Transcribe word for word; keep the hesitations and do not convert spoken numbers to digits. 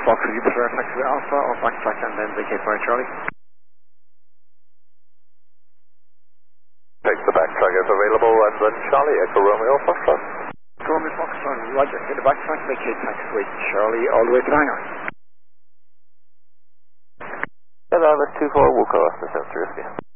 Fox, will you prefer taxi Alpha or backtrack and then vacate for Charlie? Take the backtrack as available and then Charlie, Echo Romeo Foxtrot. Echo Romeo Foxtrot, roger. Get the backtrack, vacate taxiway Charlie all the way to the hangar. Hello, that's two four, we'll call us the Centre.